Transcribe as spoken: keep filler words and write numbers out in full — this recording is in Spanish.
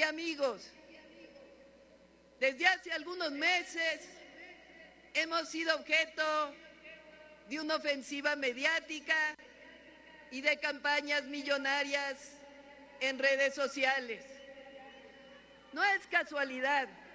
amigos, desde hace algunos meses hemos sido objeto de una ofensiva mediática y de campañas millonarias en redes sociales. No es casualidad